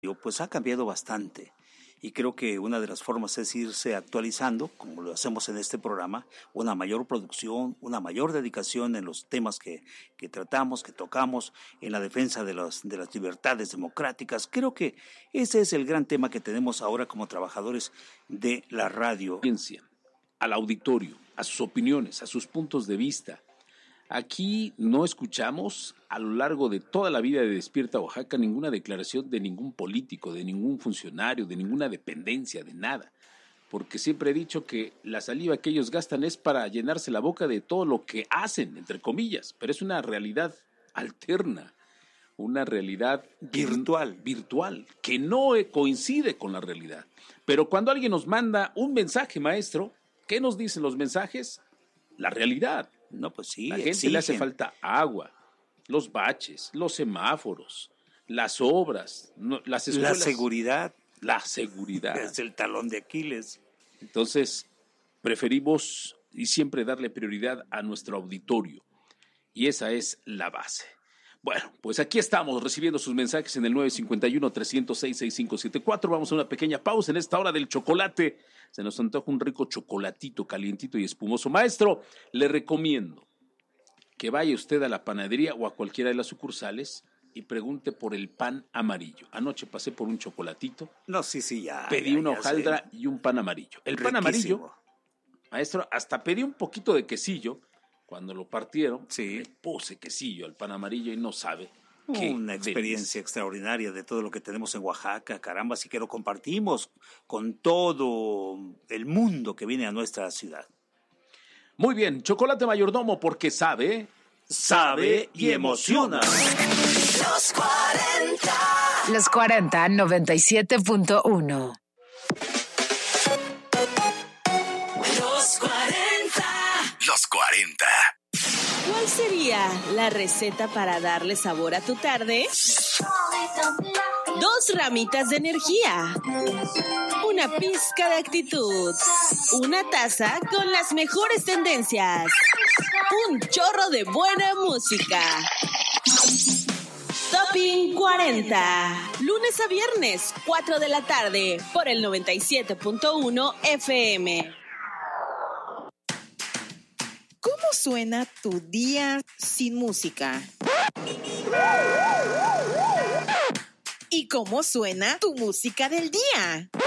pues ha cambiado bastante. Y creo que una de las formas es irse actualizando, como lo hacemos en este programa, una mayor producción, una mayor dedicación en los temas que tratamos, que tocamos, en la defensa de las libertades democráticas. Creo que ese es el gran tema que tenemos ahora como trabajadores de la radio. Al auditorio, a sus opiniones, a sus puntos de vista. Aquí no escuchamos a lo largo de toda la vida de Despierta Oaxaca ninguna declaración de ningún político, de ningún funcionario, de ninguna dependencia, de nada. Porque siempre he dicho que la saliva que ellos gastan es para llenarse la boca de todo lo que hacen, entre comillas, pero es una realidad alterna, una realidad virtual, que no coincide con la realidad. Pero cuando alguien nos manda un mensaje, maestro, ¿qué nos dicen los mensajes? La realidad. No, pues sí, la gente le hace falta agua, los baches, los semáforos, las obras, las escuelas. La seguridad. Es el talón de Aquiles. Entonces, preferimos y siempre darle prioridad a nuestro auditorio. Y esa es la base. Bueno, pues aquí estamos recibiendo sus mensajes en el 951-306-6574. Vamos a una pequeña pausa en esta hora del chocolate. Se nos antoja un rico chocolatito, calientito y espumoso. Maestro, le recomiendo que vaya usted a la panadería o a cualquiera de las sucursales y pregunte por el pan amarillo. Anoche pasé por un chocolatito. No, sí, ya. Pedí una hojaldra y un pan amarillo. El pan amarillo, maestro, hasta pedí un poquito de quesillo. Cuando lo partieron, le puse quesillo al pan amarillo y no sabe. Una experiencia extraordinaria de todo lo que tenemos en Oaxaca, caramba, así que lo compartimos con todo el mundo que viene a nuestra ciudad. Muy bien, Chocolate Mayordomo, porque sabe y emociona. Los 40 97.1. Los 40. ¿Cuál sería la receta para darle sabor a tu tarde? 2 ramitas de energía, una pizca de actitud, una taza con las mejores tendencias, un chorro de buena música. Topping 40, lunes a viernes, 4 de la tarde, por el 97.1 FM. ¿Cómo suena tu día sin música? ¿Y cómo suena tu música del día?